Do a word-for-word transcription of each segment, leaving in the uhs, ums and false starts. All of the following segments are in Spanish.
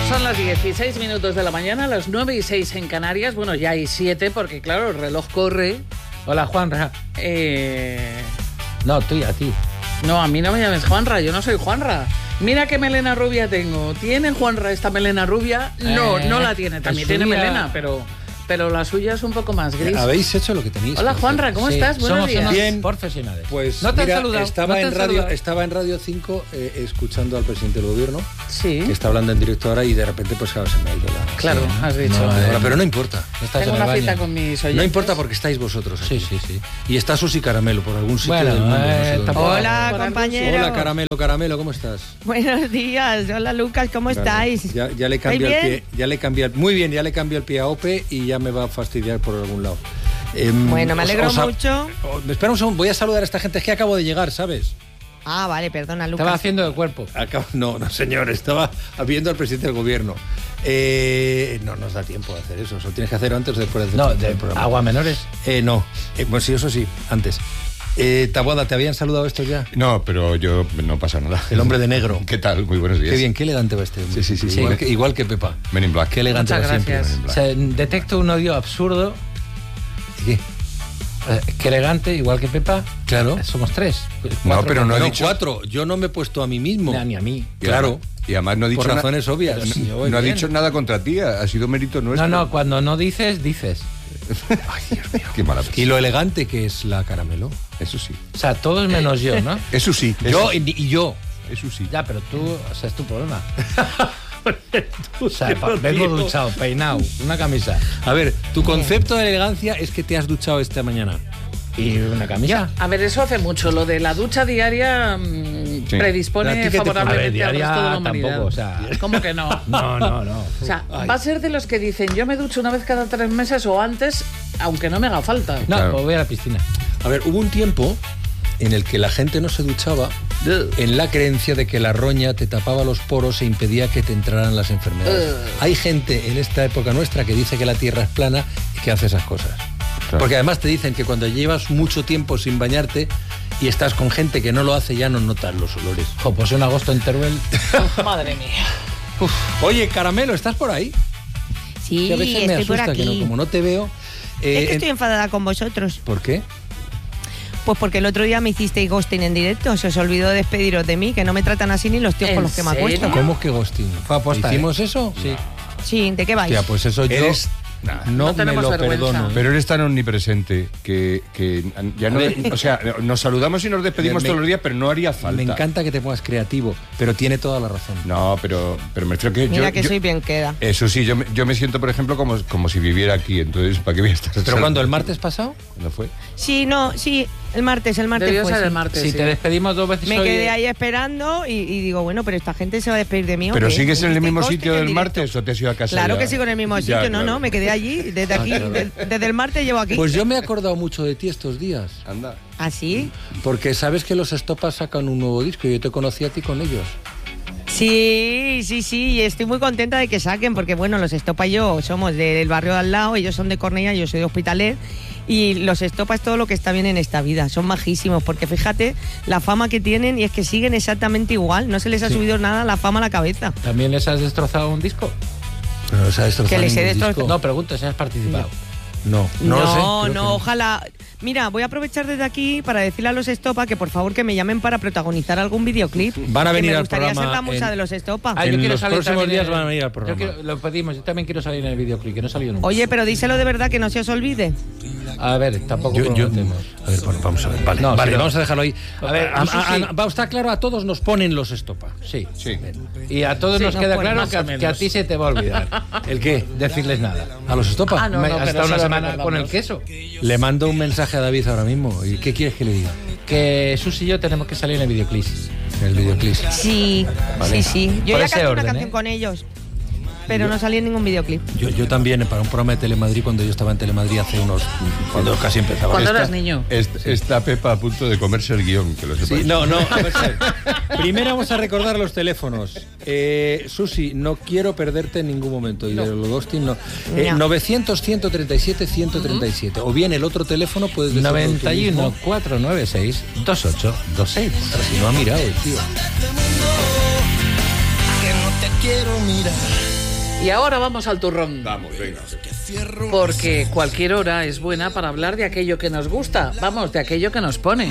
Son las dieciséis minutos de la mañana, las nueve y seis en Canarias. Bueno, ya hay siete porque, claro, el reloj corre. Hola, Juanra. Eh... No, tú y a ti. No, a mí no me llames Juanra, yo no soy Juanra. Mira qué melena rubia tengo. ¿Tiene Juanra esta melena rubia? No, eh, no la tiene. También tiene suya... melena, pero... Pero la suya es un poco más gris. Habéis hecho lo que tenéis. Hola, Juanra, ¿cómo sí. estás? Buenos Somos días. unos bien profesionales. Pues no te mira, han saludado. Estaba, no te en han radio, saludado. estaba en Radio cinco eh, escuchando al presidente del gobierno, sí. que está hablando en directo ahora y de repente pues claro, se me ha ido la... Claro, sí, has dicho. No, ahora, pero no importa. No Tengo una cita con mis oyentes. No importa porque estáis vosotros aquí. Sí, sí, sí. Y está Susi Caramelo por algún sitio bueno, del mundo. Eh, no sé hola, compañero. Hola, Caramelo, Caramelo, ¿cómo estás? Buenos días. Hola, Lucas, ¿cómo Claro. estáis? Ya, ya le cambio el pie. Ya le cambio, muy bien, ya le cambio el pie a Ope y ya me va a fastidiar por algún lado. Eh, bueno, me alegro os, os, mucho. Oh, espera un segundo, voy a saludar a esta gente, es que acabo de llegar, ¿sabes? Ah, vale, perdona, Lucas. Estaba haciendo de cuerpo. Acabo, no, no, señor, estaba viendo al presidente del gobierno. Eh, no nos da tiempo de hacer eso, eso tienes que hacer antes o después de No, hacer de el programa. agua menores. Eh, no, eh, bueno, sí, eso sí, antes. Eh, Taboada, ¿te habían saludado estos ya? No, pero yo no pasa nada. El hombre de negro. ¿Qué tal? Muy buenos días. Qué bien, qué elegante va este hombre. Sí, sí, sí. Igual, sí. que, igual que Pepa. Men in Black. Qué elegante Muchas va siempre. gracias. Men in O Black. sea, detecto un odio absurdo. ¿Qué? Eh, Qué elegante, igual que Pepa. Claro. Eh, Somos tres. No, Cuatro pero no he No, dicho... cuatro. Yo no me he puesto a mí mismo. Ni a mí. Claro. Y además no ha dicho Por na- razones obvias. Pero sí, No, voy no ha bien. dicho nada contra ti, ha ha sido mérito nuestro. No, no, cuando no dices, dices. Ay, Dios mío. Qué mala Y persona. lo elegante que es la Caramelo. Eso sí. O sea, todos menos yo, ¿no? Eso sí. Yo Eso, y, y yo. eso sí. Ya, pero tú, o sea, es tu problema. O sea, Tío, vengo tío. duchado, peinado, una camisa A ver, tu concepto de elegancia es que te has duchado esta mañana. y una camisa. A ver, eso hace mucho. Lo de la ducha diaria mmm, Sí. ¿A predispone ti qué te- A ver, favorablemente al diaria resto de la humanidad. tampoco, o sea. ¿Cómo que no? No, no, no. O sea, Ay. va a ser de los que dicen yo me ducho una vez cada tres meses o antes, aunque no me haga falta. No, Claro. pues voy a la piscina. A ver, hubo un tiempo en el que la gente no se duchaba en la creencia de que la roña te tapaba los poros e impedía que te entraran las enfermedades. Ugh. Hay gente en esta época nuestra que dice que la tierra es plana y que hace esas cosas. Claro. Porque además te dicen que cuando llevas mucho tiempo sin bañarte y estás con gente que no lo hace, ya no notas los olores. Jo, pues en agosto en Teruel. Uf, madre mía. Uf. Oye, Caramelo, ¿estás por ahí? Sí, Que a veces me estoy por asusta aquí. que no, como no te veo. eh, Es que en- estoy enfadada con vosotros. ¿Por qué? Pues porque el otro día me hicisteis ghosting en directo. Se os olvidó despediros de mí, que no me tratan así ni los tíos ¿En con los que me serio? acuesto. ¿Cómo que ghosting? Fue aposta, ¿Hicimos eso? Sí. Sí, ¿de qué vais? Tía, pues eso yo Eres- no, No me tenemos lo vergüenza. perdono. Pero eres tan omnipresente que, que ya no... O sea, nos saludamos y nos despedimos Me- todos los días, pero no haría falta. Me encanta que te pongas creativo, pero tiene toda la razón. No, pero, pero me refiero que Mira yo... que yo- soy bien queda. Eso sí, yo me, yo me siento, por ejemplo, como, como si viviera aquí, entonces, ¿para qué voy a estar? ¿Pero cuando el martes pasado? ¿No fue? Sí, no, sí, el martes, el martes Debió fue, ser sí. el martes. Si sí. te despedimos dos veces Me hoy- quedé ahí esperando y, y digo, bueno, pero esta gente se va a despedir de mí. ¿o ¿Pero qué? sigues en el Hicisteis mismo ghosting sitio en del directo. martes o te has ido a casa? Claro ya? que sigo en el mismo Ya, sitio, no, claro. no, me quedé allí, desde aquí, claro. de- desde el martes llevo aquí. Pues yo me he acordado mucho de ti estos días. Anda. ¿Así? Porque sabes que los Estopas sacan un nuevo disco y yo te conocí a ti con ellos. Sí, sí, sí, y estoy muy contenta de que saquen, porque bueno, los Estopa y yo somos del barrio de al lado, ellos son de Cornellá, yo soy de Hospitalet, y los Estopa es todo lo que está bien en esta vida, son majísimos, porque fíjate la fama que tienen y es que siguen exactamente igual, no se les ha Sí. subido nada la fama a la cabeza. ¿También les has destrozado un disco? Pero no se ha destrozado Que les he ningún destrozado- disco. No, pregunto si has participado. No, no, No, lo sé. no, creo que no. ojalá. Mira, voy a aprovechar desde aquí para decirle a los Estopa que por favor que me llamen para protagonizar algún videoclip. Van a Que venir me al gustaría programa ser la musa en- de los Estopa. Ah, yo En quiero los salir próximos también días en- van a venir al yo programa. quiero- lo pedimos, yo también quiero salir en el videoclip, que no ha salido nunca. Oye, pero díselo de verdad que no se os olvide. A ver, tampoco Yo, yo, prometemos. a ver, bueno, vamos a ver. Vale, No, vale, sí, no. vamos a dejarlo ahí. A ver, a, eso a- sí. a- va a estar claro, a todos nos ponen los Estopa. Sí. Sí. Y a todos Sí, nos no, queda pues, claro más que o a, menos. que a ti se te va a olvidar ¿El qué? decirles nada. ¿A los Estopa? Ah, no, Me- no, hasta pero una se lo semana recordamos. con el queso. Le mando un mensaje a David ahora mismo. ¿Y qué quieres que le diga? Que Sus y yo tenemos que salir en el videoclip. En el videoclip. Sí, Vale. sí, sí. Yo Por ya ese canté orden, una canción ¿eh? con ellos, pero no salí en ningún videoclip. Yo, yo también, para un programa de Telemadrid, cuando yo estaba en Telemadrid hace unos... Cuando casi empezaba. Cuando Está- eras niño. est- Está Pepa a punto de comerse el guión, que lo sepáis. Sí, no, no, a ver, a ver. Primero vamos a recordar los teléfonos. Eh, Susi, no quiero perderte en ningún momento. Y de los ghosting no. Eh, No. novecientos, ciento treinta y siete, ciento treinta y siete. O bien el otro teléfono puedes decirlo tú noventa y uno, mismo. cuatrocientos noventa y seis, veintiocho veintiséis. Si no ha mirado el tío. que no te quiero mirar. Y ahora vamos al turrón. Vamos, venga. Porque cualquier hora es buena para hablar de aquello que nos gusta. Vamos, de aquello que nos pone.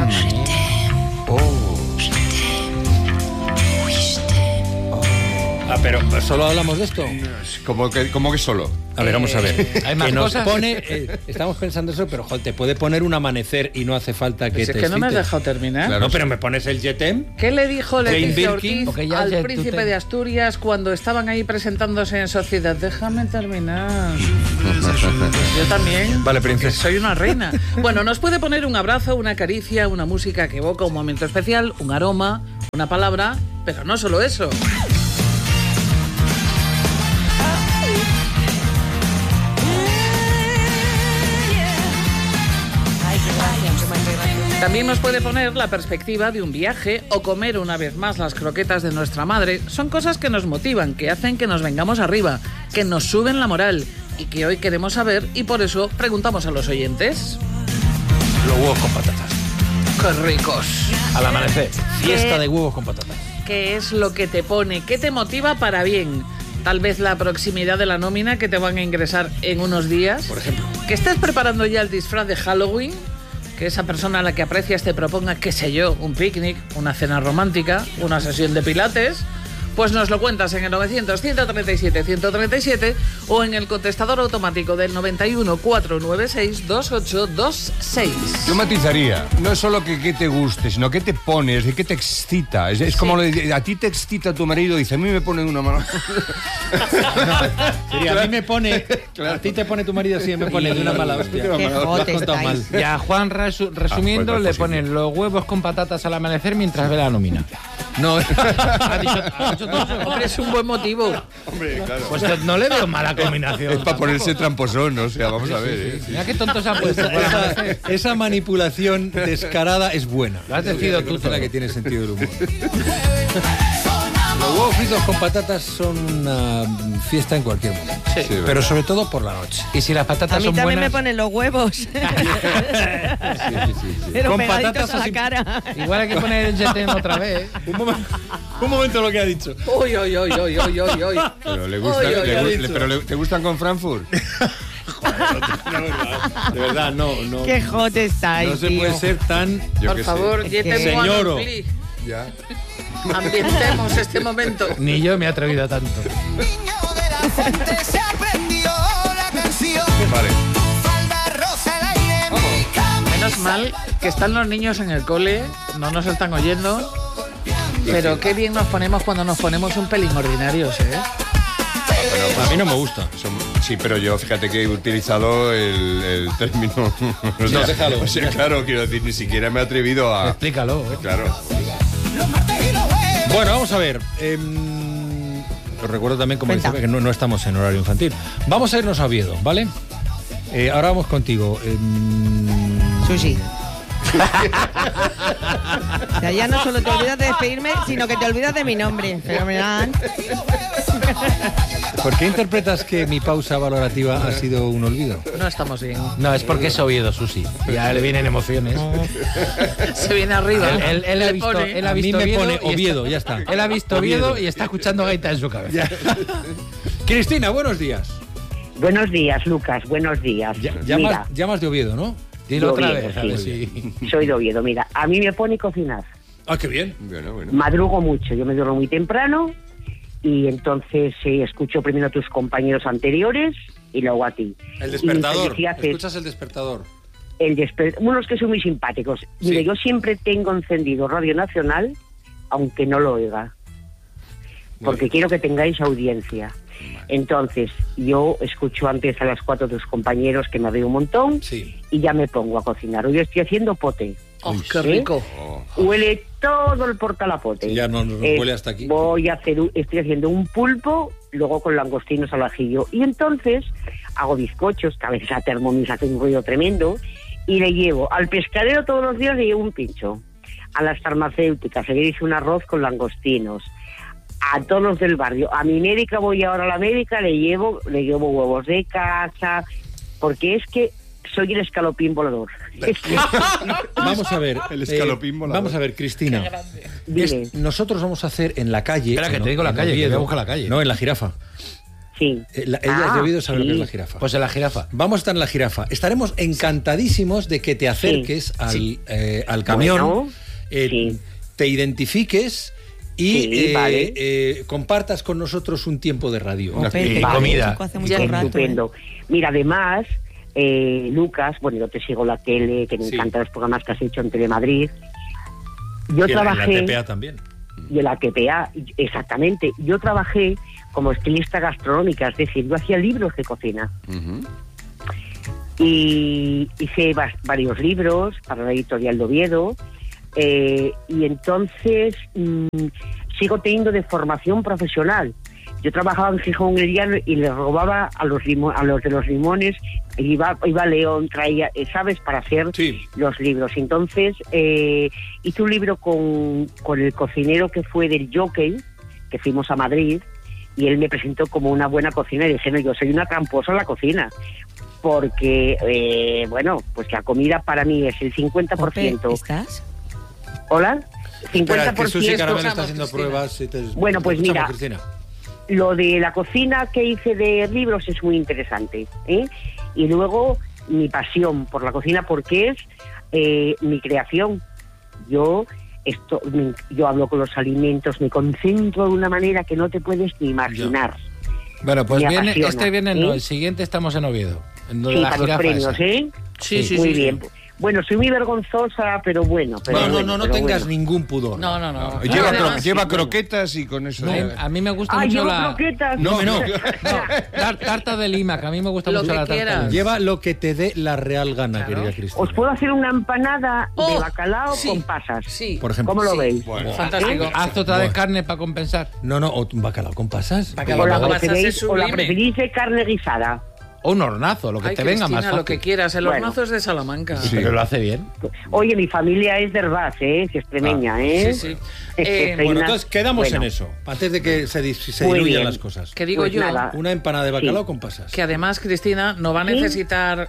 Ah, pero ¿solo hablamos de esto? ¿Cómo que, cómo que solo? A ver, vamos a ver. ¿Hay más que nos cosas? pone, eh, estamos pensando eso, pero joder, te puede poner un amanecer y no hace falta que Pues te es que no me has excites. dejado terminar. Claro. No, pero me pones el Jetem. ¿Qué le dijo Jane Leticia Birkin, Ortiz porque ya al ya tú príncipe te- de Asturias cuando estaban ahí presentándose en sociedad? Déjame terminar. Yo también. Vale, princesa. Soy una reina. Bueno, nos puede poner un abrazo, una caricia, una música que evoca un momento especial, un aroma, una palabra, pero no solo eso. También nos puede poner la perspectiva de un viaje o comer una vez más las croquetas de nuestra madre. Son cosas que nos motivan, que hacen que nos vengamos arriba, que nos suben la moral y que hoy queremos saber y por eso preguntamos a los oyentes. Los huevos con patatas. ¡Qué ricos! Al amanecer. Fiesta ¿Qué? de huevos con patatas. ¿Qué es lo que te pone? ¿Qué te motiva para bien? Tal vez la proximidad de la nómina que te van a ingresar en unos días. Por ejemplo. Que estés preparando ya el disfraz de Halloween. Que esa persona a la que aprecias te proponga, qué sé yo, un picnic, una cena romántica, una sesión de pilates, pues nos lo cuentas en el novecientos, ciento treinta y siete, ciento treinta y siete o en el contestador automático del noventa y uno, cuatrocientos noventa y seis, veintiocho veintiséis. Yo matizaría, no es solo que, que te guste, sino que te pone, es decir, que te excita. Es, es como lo de, a ti te excita tu marido, dice, a mí me pone una mano. Sería, a mí me pone, a ti te pone tu marido así, me pone de una mala hostia. Qué Qué Lo has jote contado mal. estáis. Y a Juan, resu- resumiendo, Ah, pues, le pues, ponen los huevos con patatas al amanecer mientras ve la nómina. No, ¿Ha dicho, ha dicho todo eso? Hombre, es un buen motivo. Hombre, claro. Pues no le veo mala combinación. Es para ponerse tramposón, o sea, vamos a ver. ¿eh? Mira qué tonto se ha puesto. por el esa, amanecer. esa manipulación descarada es buena. Lo has decidido tú Es la todo. que tiene sentido del humor. Los huevos fritos con patatas son una fiesta en cualquier momento. Sí. Sí, Pero sobre todo por la noche. Y si las A patatas mí son también buenas, me ponen los huevos. Sí, sí, sí, sí. Pero Con pegaditos patatas a la así- cara. igual hay que poner el jetén otra vez. Un, momen- un momento lo que ha dicho. Uy, uy, uy, uy, uy, uy, uy. Pero le gusta, Oy, oy, le oy. gu- le- pero le- ¿te gustan con Frankfurt? De verdad, no, no. Qué hot estáis, No se tío. puede ser tan. Yo Por qué favor, Es ya que- tengo Señoro. ampli. sé. Ya. Ambientemos este momento. Ni yo me he atrevido a tanto. Niño de la fuente se aprendió la canción. Vale. Falda rosa al aire, mi cama. Menos mal que están los niños en el cole, no nos están oyendo. Pero qué bien nos ponemos cuando nos ponemos un pelín ordinarios, ¿eh? A mí no me gusta. Son- sí, pero yo fíjate que he utilizado el, el término. O sea, déjalo. o sea, claro, quiero decir, ni siquiera me he atrevido a. Explícalo. ¿eh? Claro. Los martes y los jueves. Bueno, vamos a ver. em, os recuerdo también, como Cuenta. decía, que no, no estamos en horario infantil. Vamos a irnos a Oviedo, ¿vale? Eh, ahora vamos contigo. Em, Sushi. O sea, ya no solo te olvidas de despedirme, sino que te olvidas de mi nombre. Fenomenal. ¿Por qué interpretas que mi pausa valorativa ha sido un olvido? No estamos bien. No, es porque es Oviedo, Susi. Ya le vienen emociones. Se viene arriba. Él, él- él ha Le visto, pone. él ha A mí visto me Oviedo pone y Oviedo, ya está. Él ha visto Oviedo, Oviedo. y está escuchando gaita en su cabeza. Cristina, buenos días. Buenos días, Lucas, buenos días. Ya- Mira, llamas, llamas de Oviedo, ¿no? Dilo de otra Oviedo, vez, a ver sí. si... Soy de Oviedo, mira, a mí me pone cocinar. Ah, qué bien. Bueno, bueno. Madrugo mucho, yo me duermo muy temprano y entonces eh, escucho primero a tus compañeros anteriores y luego a ti. El Y despertador. felicidades. Escuchas el despertador. El desper- unos que son muy simpáticos. Mire, Sí. yo siempre tengo encendido Radio Nacional, aunque no lo oiga, porque quiero que tengáis audiencia. Entonces, yo escucho antes a las cuatro tus compañeros, que me río un montón, Sí. y ya me pongo a cocinar. Hoy estoy haciendo pote. Oh, qué ¿sí? rico. Oh. Huele todo el portalapote. Sí, ya no nos Eh, huele hasta aquí. Voy a hacer, un- estoy haciendo un pulpo, luego con langostinos al ajillo. Y entonces hago bizcochos, que a veces a Thermomix hace un ruido tremendo, y le llevo al pescadero todos los días, le llevo un pincho. A las farmacéuticas, le hice un arroz con langostinos. A todos los del barrio. A mi médica, voy ahora a la médica, le llevo, le llevo huevos de casa, porque es que soy el escalopín volador. Vamos a ver. El eh, escalopín volador. vamos a ver, Cristina. Dime. Es- nosotros vamos a hacer en la calle. Espera, que en- te digo la en calle, que Oviedo, voy a buscar la calle. No, en la jirafa. Sí. Eh, la- ella Ah, ha debido saber sí. lo que es la jirafa. Pues en la jirafa. Vamos a estar en la jirafa. Estaremos encantadísimos de que te acerques al, Sí. eh, al camión, Bueno, eh, sí. te identifiques y Sí, eh, vale. eh, compartas con nosotros un tiempo de radio. Una- Ope, y te- comida. Chico, hace mucho Ya, rato, ¿eh? Estupendo. Mira, además, eh, Lucas, bueno, yo te sigo la tele, que me Sí. encantan los programas que has hecho en Telemadrid. Yo Y en la- en la trabajé... T P A también. Y en la T P A, exactamente. Yo trabajé como estilista gastronómica, es decir, yo hacía libros de cocina. Ujú. Y hice va- varios libros para la editorial de Oviedo. eh, y entonces mm, sigo teniendo de formación profesional. Yo trabajaba en Gijón el día y le robaba a los limo- a los de los limones, iba, iba a León, traía, eh, ¿sabes?, para hacer Sí. los libros. Entonces eh, hice un libro con, con el cocinero que fue del Jockey, que fuimos a Madrid, y él me presentó como una buena cocinera y dije, no, yo soy una tramposa en la cocina, porque, eh, bueno, pues la comida para mí es el cincuenta por Ope, ciento. ¿estás? ¿Hola? cincuenta Espera, por que Susi ciento. Caramelo está escuchamos, haciendo Cristina. pruebas. y te- Bueno, pues te escuchamos, mira. Cristina. Lo de la cocina que hice de libros es muy interesante, ¿eh? Y luego mi pasión por la cocina, porque es eh, mi creación. Yo esto, me- yo hablo con los alimentos, me concentro de una manera que no te puedes ni imaginar. Bueno, pues Me viene, apasiona, este viene, no, ¿eh? el siguiente estamos en Oviedo. En Sí, la para los jirafa premios, esa. ¿eh? Sí, sí, Muy sí, sí. bien. Bueno, soy muy vergonzosa, pero bueno. Pero No, no, bueno, no, no pero tengas bueno. ningún pudor. No, no, no. Lleva, Además, cro- lleva sí, croquetas y con eso... No, ya- a mí me gusta Ah, mucho llevo la... croquetas. No, no. Tar- tarta de Lima, que a mí me gusta Lo mucho que la tarta de quieras. Lima. Lleva lo que te dé la real gana, Claro. querida Cristina. Os puedo hacer una empanada de Oh, bacalao sí. con pasas. Sí. Por ejemplo. ¿Cómo lo Sí. veis? Bueno. Fantástico. Haz otra de Bueno. carne para compensar. No, no, o un bacalao con pasas. Bacalao O la, con pasas preferís, es o la sublime. preferís de carne guisada. O un hornazo, lo que Ay, te venga Cristina, más fácil. lo que quieras. El Bueno. hornazo es de Salamanca. Sí. Pero lo hace bien. Oye, mi familia es de Herbás, ¿eh? Es extremeña, ¿eh? Sí, sí. Es que Eh, soy Bueno, una- entonces quedamos Bueno, en eso, antes de que se, dis- se Muy diluyan bien. las cosas. Que digo Pues yo nada. Una empanada de bacalao Sí. con pasas. que además Cristina no va a Sí. necesitar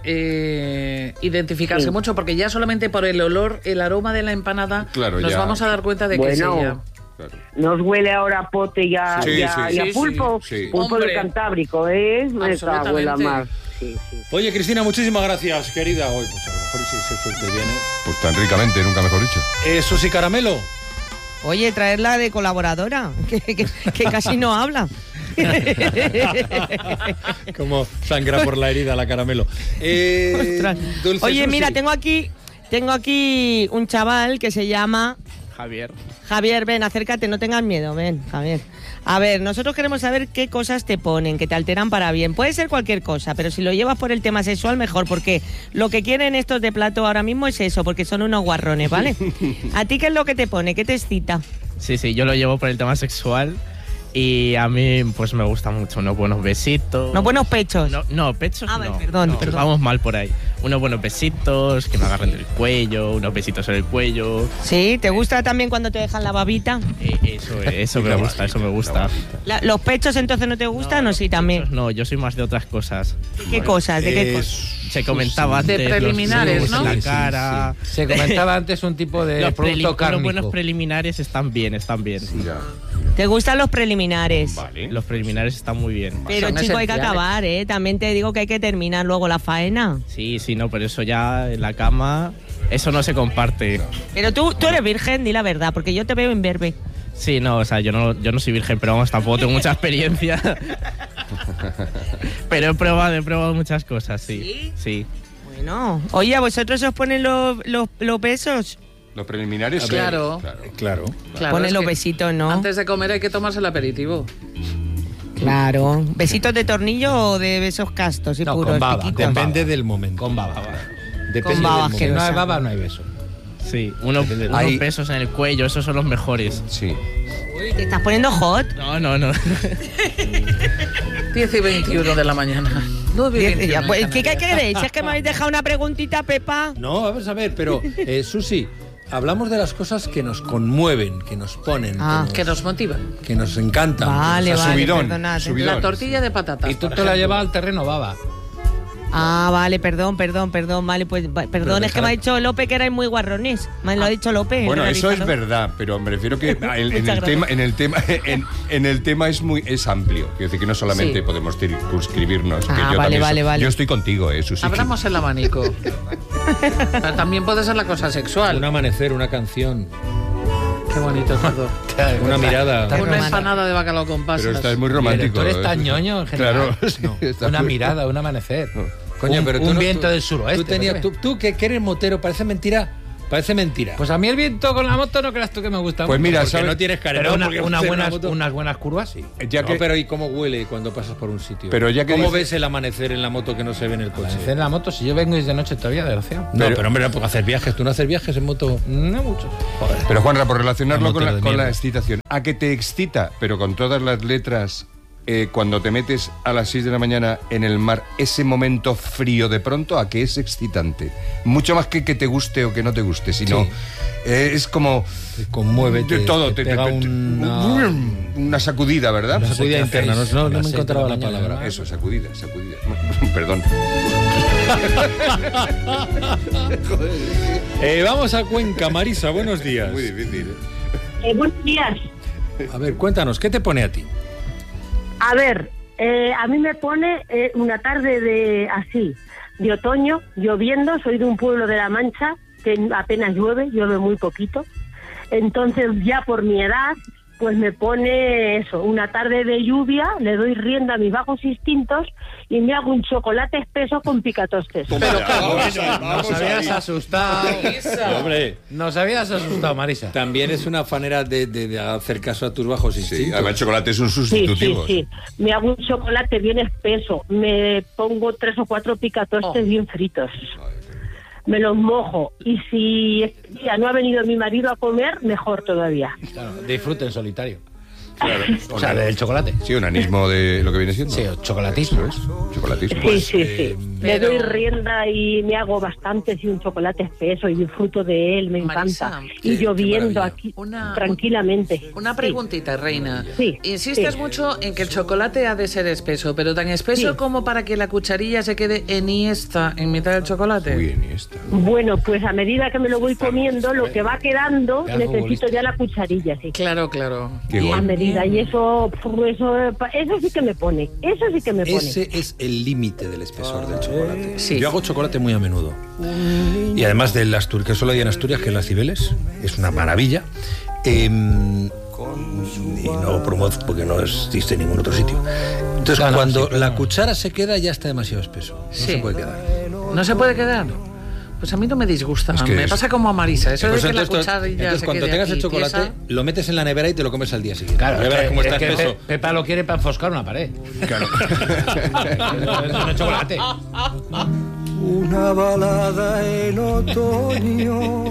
eh, identificarse Sí. mucho, porque ya solamente por el olor, el aroma de la empanada, Claro, nos ya. vamos a dar cuenta de que es Bueno. ella. Claro. Nos huele ahora a pote y a, Sí, y a- sí, y a sí, pulpo. sí, sí. Pulpo Hombre. del Cantábrico, ¿eh? Me cago en la Absolutamente. mar. Sí, sí. Oye, Cristina, muchísimas gracias, querida. Hoy, pues a lo mejor si ese suerte viene. Pues tan ricamente, nunca mejor dicho. Eh, Susi Caramelo. Oye, traerla de colaboradora, que, que- que casi no habla. Como sangra por la herida la Caramelo. Eh, Ostras. Dulce Oye, Susi. mira, tengo aquí, tengo aquí un chaval que se llama Javier. Javier. Ven, acércate, no tengas miedo, ven, Javier. A ver, nosotros queremos saber qué cosas te ponen, que te alteran para bien. Puede ser cualquier cosa, pero si lo llevas por el tema sexual, mejor, porque lo que quieren estos de plato ahora mismo es eso, porque son unos guarrones, ¿vale? ¿A ti qué es lo que te pone? ¿Qué te excita? Sí, sí, yo lo llevo por el tema sexual y a mí pues me gusta mucho unos buenos besitos. Unos buenos pechos. No, no, pechos Ah, vale, no. perdón, no, perdón. Vamos mal por ahí. Unos buenos besitos, que me agarren del cuello, unos besitos en el cuello. ¿Sí? ¿Te gusta también cuando te dejan la babita? Eh, eso, eso me gusta, eso me gusta. La- ¿Los pechos entonces no te gustan o sí también? No, yo soy más de otras cosas. ¿De qué cosas? ¿De qué Eh, cosas? Se comentaba De antes. los preliminares, nudos ¿no? en la Sí, sí, cara. Se comentaba antes un tipo de Los, producto preli- cárnico. los buenos preliminares están bien, están bien. Ya. ¿Te gustan los preliminares? Vale. Los preliminares están muy bien. Pero Son chico, hay que esenciales. acabar, ¿eh? También te digo que hay que terminar luego la faena. Sí, sí, no, pero eso ya en la cama, eso no se comparte. Pero tú, tú eres virgen, di la verdad, porque yo te veo imberbe. Sí, no, o sea, yo no, yo no soy virgen, pero vamos, tampoco tengo mucha experiencia. Pero he probado, he probado muchas cosas, sí. Sí. Bueno, oye, ¿a vosotros os ponen los, los, los besos? Los preliminares, sí. Claro. claro. Claro. Claro, Ponen es los que besitos, ¿no? Antes de comer hay que tomarse el aperitivo. Claro. ¿Besitos de tornillo o de besos castos y No, puros? con baba, piquitos? con Depende del momento. Con baba. Depende Con baba, del que Si momento. no hay asquerosa. baba, no hay beso. Sí, unos, Depende de- unos Hay- besos en el cuello, esos son los mejores. Sí. Uy, ¿te estás poniendo hot? No, no, no. diez y veintiuno de la mañana. nueve y Diez- veintiuno ya, pues, en ¿qué, qué Canarias. queréis? Si es que me habéis dejado una preguntita, Pepa. No, vamos a ver, pero eh, Susi, hablamos de las cosas que nos conmueven, que nos ponen, Ah. que, Que nos, nos motiva. que nos encantan. Vale, o sea, vale, subidón, perdonad. subidón. La tortilla de patatas. Y tú por te la ejemplo. llevas al terreno baba. Ah, vale, perdón, perdón, perdón, vale, pues va- perdón, es que me ha dicho López que erais muy guarrones. Me lo ha dicho López. el Bueno, eso es realizador. verdad, pero me refiero que en, en Muchas el gracias. tema, en el tema, en, en el tema es muy es amplio. Quiero decir que no solamente Sí. podemos circunscribirnos. que Ah, yo vale, también vale, soy- vale. Yo estoy contigo, eh, Susi. Abramos el abanico. Pero también puede ser la cosa sexual. Un amanecer, una canción, Qué bonito todo. una mirada. Está Una romántico. empanada de bacalao con pasas. Pero está muy El romántico. director está ¿eh? ñoño en general. Claro, sí, No, está una muy- mirada, un amanecer. Coño, un, pero tú un no- viento tú- del suroeste. Tú, tenías, ¿no tú, tú que, que eres motero, parece mentira. Parece mentira. Pues a mí el viento con la moto no creas tú que me gusta Pues mucho. mira, porque ¿sabes? no tienes careta. Pero una- porque unas, hacer una buenas, moto- unas buenas curvas, sí. Ya No, que, pero ¿y cómo huele cuando pasas por un sitio? Pero ya que ¿Cómo dice- ves el amanecer en la moto que no se ve en el coche? Amanecer en la moto, si yo vengo desde noche todavía, desgraciado. No, pero, hombre, no puedo hacer viajes. ¿Tú no haces viajes en moto? No mucho. Joder. pero Juanra, por relacionarlo La con, la, moto de con la mierda. excitación, a que te excita, pero con todas las letras, eh, cuando te metes a las seis de la mañana en el mar, ese momento frío de pronto, a que es excitante. Mucho más que que te guste o que no te guste, sino Sí. eh, es como Te conmueve, de te, todo, te te, pega te- te- una... una sacudida, ¿verdad? Una sé sacudida qué interna. No, hacéis no, a no las me seis de encontraba la la mañana, palabra. ¿no? Eso, sacudida, sacudida. Perdón. Eh, vamos a Cuenca, Marisa, buenos días. Muy difícil, ¿eh? Eh, buenos días. A ver, cuéntanos, ¿qué te pone a ti? A ver, eh, a mí me pone eh, una tarde de así, de otoño, lloviendo. Soy de un pueblo de La Mancha que apenas llueve, llueve muy poquito. Entonces ya por mi edad, pues me pone eso, una tarde de lluvia, le doy rienda a mis bajos instintos y me hago un chocolate espeso con picatostes. Pero claro, Nos habías asustado. Hombre, Nos habías asustado, Marisa. también es una manera de, de- de hacer caso a tus bajos Sí, instintos. además el chocolate es un Sí, sí, sustitutivo. sí. Me hago un chocolate bien espeso, me pongo tres o cuatro picatostes Oh. bien fritos. Me los mojo y si este día no ha venido mi marido a comer, mejor todavía. Claro, disfrute en solitario. Claro. O sea, del chocolate. Sí, un anismo de lo que viene siendo. Sí, chocolatismo. Eso es, chocolatismo. Sí, sí, sí. Le pero- doy rienda y me hago bastantes y un chocolate espeso y disfruto de él, me Marisa, encanta. qué- Y qué lloviendo maravilla. aquí Una- tranquilamente. Una Sí. preguntita, Reina. Sí, Insistes sí. mucho en que el chocolate ha de ser espeso, pero tan espeso Sí. como para que la cucharilla se quede enhiesta en mitad del chocolate. Muy bien, y esta. Bueno, pues a medida que me lo voy comiendo, lo que va quedando, Pedazo necesito futbolista. ya la cucharilla, sí. Claro, claro. Qué A bueno. medida, y eso, eso, eso sí que me pone, eso sí que me pone. Ese es el límite del espesor del chocolate. Sí. Yo hago chocolate muy a menudo. Y además del Asturias, que solo hay en Asturias, que es las Cibeles, es una maravilla. Eh, y no promozo porque no existe en ningún otro sitio. Entonces, No, no, cuando sí, pero la no. cuchara se queda, ya está demasiado espeso. No Sí. se puede quedar. ¿No se puede quedar? Pues a mí no me disgusta. Es que me es- pasa como a Marisa. Eso Pues de que la entonces, cucharilla entonces se cuando quede tengas el aquí chocolate, tiesa. lo metes en la nevera y te lo comes al día siguiente. Claro, ya es verás que, cómo está es que espeso. Pe- Pepa lo quiere para enfoscar una pared. Claro. No es chocolate. Una balada en otoño,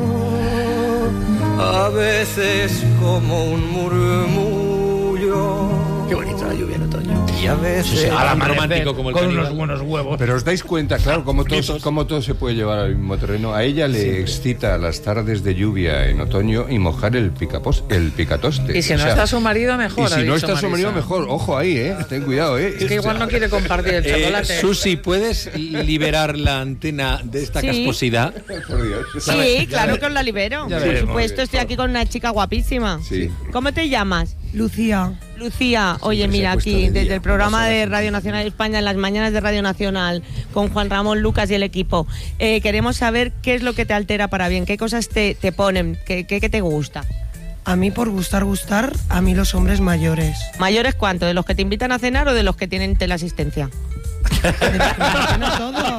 a veces como un murmullo. Qué bonito la lluvia en otoño. Y a veces Al tan amanecer, romántico como el con caníbal. unos buenos huevos. Pero os dais cuenta, claro, cómo todo, cómo todo se puede llevar al mismo terreno. A ella le excita las tardes de lluvia en otoño y mojar el, picapos, el picatoste. Y si O no sea, está su marido, mejor. Y ha si no dicho está su marido, Marisa. mejor. Ojo ahí, ¿eh? Ten cuidado, ¿eh? Es que igual no quiere compartir el Eh, chocolate. Susi, ¿puedes liberar la antena de esta Sí. casposidad? Por Dios. Sí, claro que os la libero. Ya Por veremos. supuesto, estoy aquí con una chica guapísima. Sí. ¿Cómo te llamas? Lucía, Lucía, oye, Siempre se mira, acuesta aquí de desde día, el programa pasa de las Radio Nacional de España, en las mañanas de Radio Nacional, con Juan Ramón Lucas y el equipo, eh, queremos saber qué es lo que te altera para bien, qué cosas te, te ponen, qué, qué, qué te gusta. a mí por gustar, gustar, a mí los hombres mayores. ¿Mayores cuánto? ¿De los que te invitan a cenar o de los que tienen teleasistencia? No todo.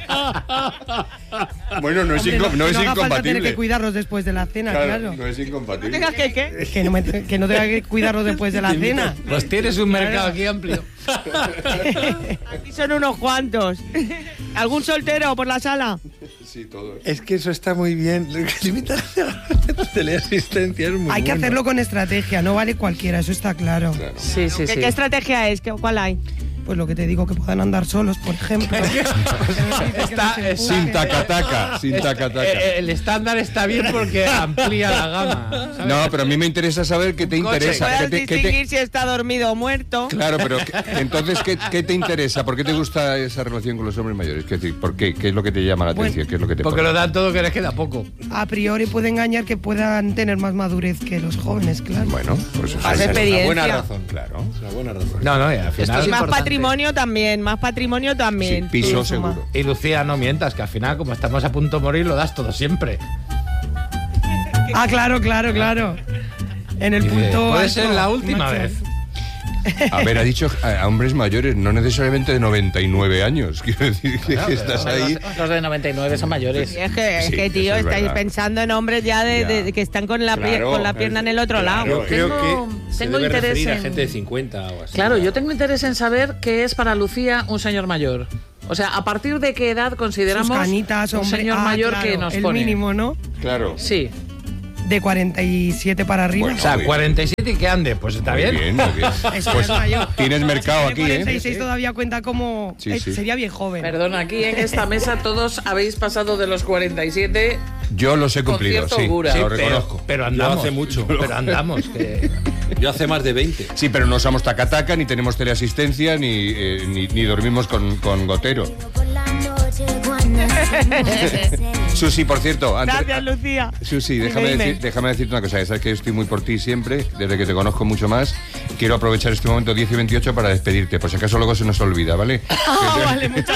Bueno, no es, Hombre, inco- no que es no haga falta tener incompatible. que cuidarlos después de la cena, Claro, claro. no es incompatible. ¿Tengas que qué? Que no, me- que no tenga que cuidarlos después de la cena. Pues tienes un mercado aquí amplio. Aquí son unos cuantos. ¿Algún soltero por la sala? Sí, todos. Es que eso está muy bien. Limitar la teleasistencia es muy Hay que bueno. hacerlo con estrategia, no vale cualquiera, eso está claro. Sí, sí, ¿Qué, sí. qué estrategia es? ¿Qué, ¿Cuál hay? pues lo que te digo, que puedan andar solos, por ejemplo. Está, Sin tacataca, sin tacataca. Eh, el estándar está bien porque amplía la gama. ¿sabes? No, pero a mí me interesa saber qué te Un coche. interesa. Puedas qué te- qué te- distinguir si está dormido o muerto. Claro, pero ¿qué- entonces, ¿qué, qué te interesa? ¿Por qué te gusta esa relación con los hombres mayores? ¿Qué, decir, ¿por qué? ¿Qué es lo que te llama la Bueno, atención? ¿Qué es lo que te Porque pone? lo dan todo que les queda poco. A priori puede engañar que puedan tener más madurez que los jóvenes, claro. Bueno, pues eso Más es experiencia. Una buena razón. Claro. Es una buena razón. No, no, y al Esto final. es Más importante. patrimonio también, más patrimonio también. Sí, piso Todo suma. seguro. Y Lucía, no mientas, que al final, como estamos a punto de morir, lo das todo siempre. Ah, claro, claro, claro. En el Dice, punto puede alto, ser la última macho. vez. A ver, ha dicho a, a hombres mayores, no necesariamente de noventa y nueve años. Quiero decir que, que estás ahí. Los, los de noventa y nueve son mayores. Sí, es que, es Sí, que tío, eso es estáis verdad. pensando en hombres ya de, Ya. de- de que están con la, pie- Claro, con la pierna en el otro claro. lado. Yo creo Tengo- que se tengo debe interés referir a en- gente de cincuenta o así. Claro, yo tengo interés en saber qué es para Lucía un señor mayor. O sea, ¿a partir de qué edad consideramos Sus canitas, un hombre. señor Ah, mayor claro, que nos el pone? mínimo, ¿no? Claro. Sí. De cuarenta y siete para arriba. Bueno, O sea, bien. cuarenta y siete y que ande, pues está Muy bien. bien, muy bien. Eso Pues ya es mayor. tienes mercado Si aquí, tiene cuarenta y seis ¿eh? todavía cuenta como... Sí, eh, sí. Sería bien joven. Perdona, aquí en esta mesa todos habéis pasado de los cuarenta y siete. Yo los he Con cumplido, cierta sí, holgura. lo Sí, reconozco. Pero, pero andamos. Yo hace mucho. Pero andamos. Que... Yo hace más de veinte. Sí, pero no usamos tacataca, ni tenemos teleasistencia, ni, eh, ni, ni dormimos con, con gotero. Susi, por cierto, antes, Gracias, Lucía. Susi, Dime, déjame, dime. decir- déjame decirte una cosa, que sabes que yo estoy muy por ti siempre, desde que te conozco mucho más. Quiero aprovechar este momento diez y veintiocho para despedirte, por si acaso luego se nos olvida, ¿vale? Ah, vale, muchas